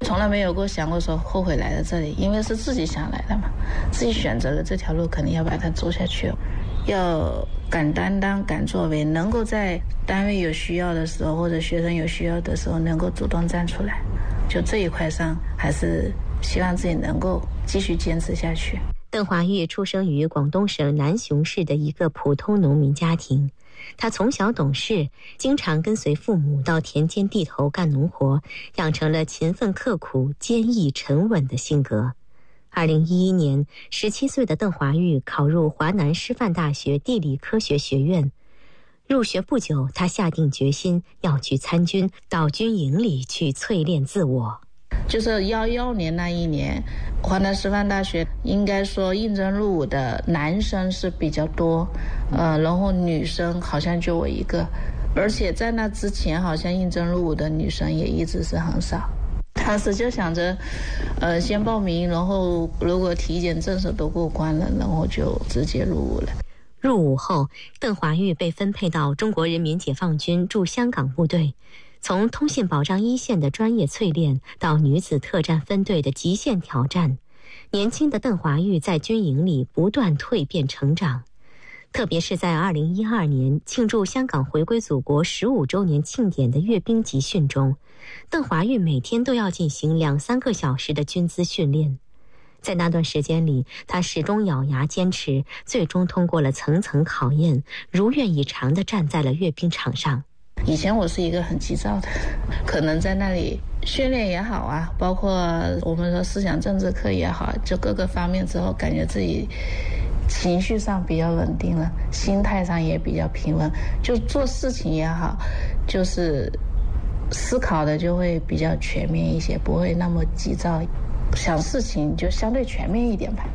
从来没有过想过说后悔来到这里，因为是自己想来的嘛，自己选择了这条路，肯定要把它走下去，要敢担当、敢作为，能够在单位有需要的时候，或者学生有需要的时候，能够主动站出来。就这一块上，还是希望自己能够继续坚持下去。 邓华玉出生于广东省南雄市的一个普通农民家庭。他从小懂事，经常跟随父母到田间地头干农活，养成了勤奋刻苦、坚毅沉稳的性格。2011年，17岁的邓华玉考入华南师范大学地理科学学院。入学不久，他下定决心要去参军，到军营里去淬炼自我。 就是11年那一年，华南师范大学应该说应征入伍的男生是比较多，然后女生好像就我一个，而且在那之前好像应征入伍的女生也一直是很少。当时就想着，先报名，然后如果体检证书都过关了，然后就直接入伍了。 入伍后，邓华玉被分配到中国人民解放军驻香港部队。从通信保障一线的专业淬炼到女子特战分队的极限挑战，年轻的邓华玉在军营里不断蜕变成长。特别是在2012年庆祝香港回归祖国15周年庆典的阅兵集训中，邓华玉每天都要进行2-3个小时的军姿训练。在那段时间里，他始终咬牙坚持，最终通过了层层考验，如愿以偿地站在了阅兵场上。 以前我是一个很急躁的，可能在那里训练也好啊，包括我们说思想政治课也好，就各个方面之后，感觉自己情绪上比较稳定了，心态上也比较平稳，就做事情也好，就是思考的就会比较全面一些，不会那么急躁，想事情就相对全面一点吧。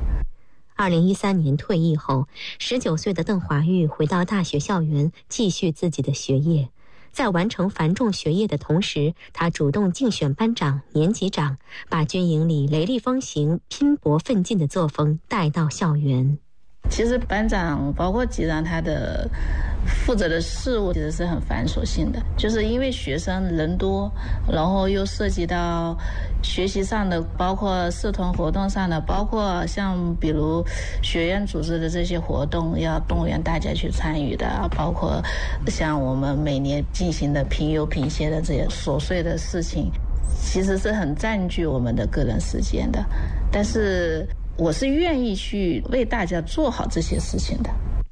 2013年退役后，19岁的邓华玉回到大学校园继续自己的学业。在完成繁重学业的同时，他主动竞选班长、年级长，把军营里雷厉风行、拼搏奋进的作风带到校园。 其实班长包括级长，他的负责的事务其实是很繁琐性的，就是因为学生人多，然后又涉及到学习上的，包括社团活动上的，包括像比如学院组织的这些活动要动员大家去参与的，包括像我们每年进行的评优评谢的这些琐碎的事情，其实是很占据我们的个人时间的。但是我是愿意去为大家做好这些事情的。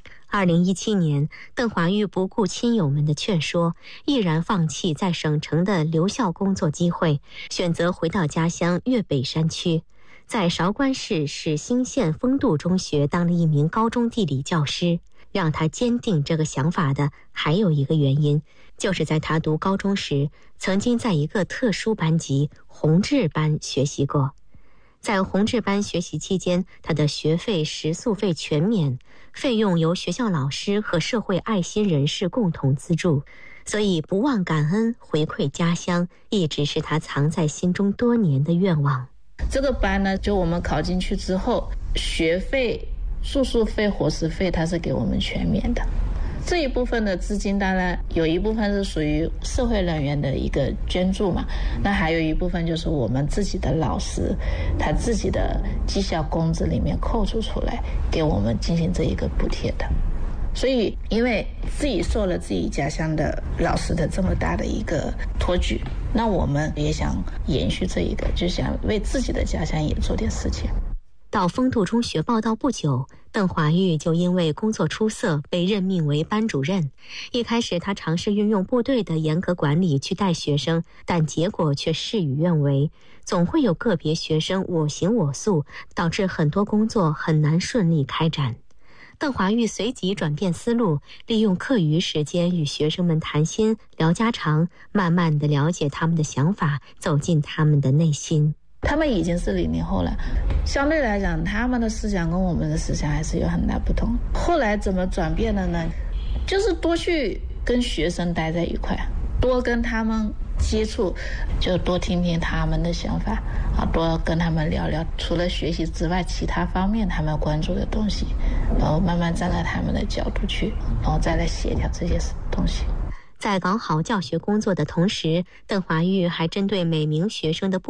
2017年，邓华玉不顾亲友们的劝说，毅然放弃在省城的留校工作机会，选择回到家乡粤北山区，在韶关市始兴县丰度中学当了一名高中地理教师。让他坚定这个想法的还有一个原因，就是在他读高中时，曾经在一个特殊班级宏志班学习过。在宏志班学习期间，他的学费、食宿费全免，费用由学校老师和社会爱心人士共同资助，所以不忘感恩回馈家乡，一直是他藏在心中多年的愿望。 这个班呢，就我们考进去之后，学费、住宿费、伙食费他是给我们全免的。这一部分的资金当然有一部分是属于社会人员的一个捐助嘛，那还有一部分就是我们自己的老师他自己的绩效工资里面扣除出来给我们进行这一个补贴的。所以因为自己受了自己家乡的老师的这么大的一个托举，那我们也想延续这一个，就想为自己的家乡也做点事情。 到丰度中学报到不久，邓华玉就因为工作出色被任命为班主任。一开始他尝试运用部队的严格管理去带学生，但结果却事与愿违，总会有个别学生我行我素，导致很多工作很难顺利开展。邓华玉随即转变思路，利用课余时间与学生们谈心聊家常，慢慢地了解他们的想法，走进他们的内心。 他们已经是00后了，相对来讲他们的思想跟我们的思想还是有很大不同。后来怎么转变的呢？就是多去跟学生待在一块，多跟他们接触，就多听听他们的想法啊，多跟他们聊聊除了学习之外其他方面他们关注的东西，然后慢慢站在他们的角度去，然后再来协调这些东西。 在搞好教学工作的同时，邓华玉还针对每名学生的